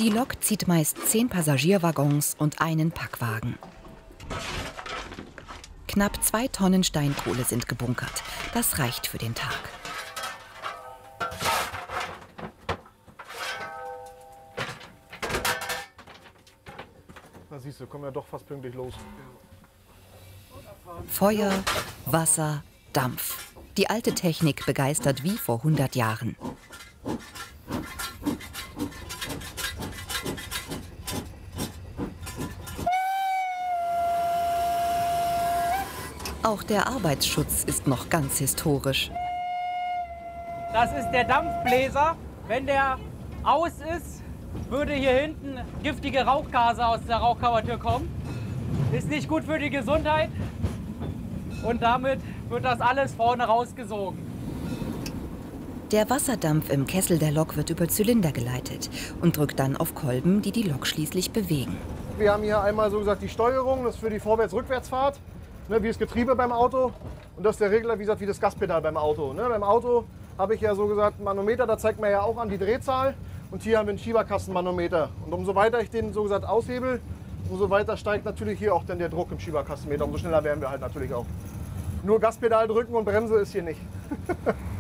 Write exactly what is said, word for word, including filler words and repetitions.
Die Lok zieht meist zehn Passagierwaggons und einen Packwagen. Knapp zwei Tonnen Steinkohle sind gebunkert. Das reicht für den Tag. Da siehst du, kommen wir doch fast pünktlich los. Feuer, Wasser, Dampf. Die alte Technik begeistert wie vor hundert Jahren. Auch der Arbeitsschutz ist noch ganz historisch. Das ist der Dampfbläser. Wenn der aus ist, würde hier hinten giftige Rauchgase aus der Rauchkammertür kommen. Ist nicht gut für die Gesundheit. Und damit wird das alles vorne rausgesogen. Der Wasserdampf im Kessel der Lok wird über Zylinder geleitet und drückt dann auf Kolben, die die Lok schließlich bewegen. Wir haben hier einmal so gesagt die Steuerung, das ist für die Vorwärts-Rückwärtsfahrt, ne, wie das Getriebe beim Auto. Und das ist der Regler, wie gesagt, wie das Gaspedal beim Auto. Ne. Beim Auto habe ich ja so gesagt ein Manometer, da zeigt mir ja auch an die Drehzahl. Und hier haben wir einen Schieberkastenmanometer. Und umso weiter ich den so gesagt aushebel, umso weiter steigt natürlich hier auch dann der Druck im Schieberkastenmeter. Umso schneller werden wir halt natürlich auch. Nur Gaspedal drücken und Bremse ist hier nicht.